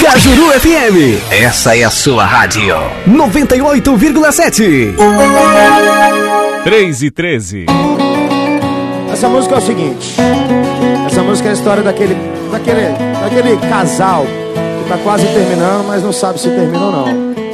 Cajuru FM. Essa é a sua rádio. 98,7. 3:13. Essa música é o seguinte. Essa música é a história daquele casal que tá quase terminando, mas não sabe se termina ou não.